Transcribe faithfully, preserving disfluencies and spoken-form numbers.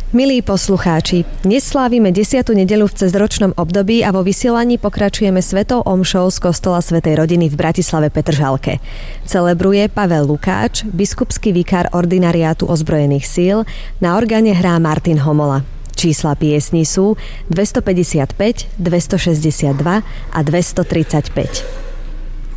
Milí poslucháči, dnes slávime desiatu nedeľu v cezročnom období a vo vysielaní pokračujeme svetou omšou z kostola Svätej rodiny v Bratislave Petržalke. Celebruje Pavel Lukáč, biskupský vikár ordinariátu ozbrojených síl, na orgáne hrá Martin Homola. Čísla piesní sú dvestopäťdesiatpäť, dvestošesťdesiatdva a dvestotridsaťpäť.